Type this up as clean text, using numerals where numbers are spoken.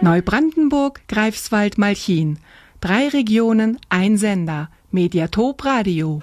Neubrandenburg, Greifswald, Malchin. 3 Regionen, ein Sender. Mediatop Radio.